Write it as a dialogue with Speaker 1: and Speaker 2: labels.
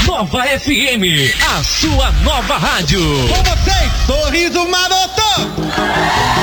Speaker 1: Nova FM, a sua nova rádio.
Speaker 2: Com vocês, Sorriso Maroto.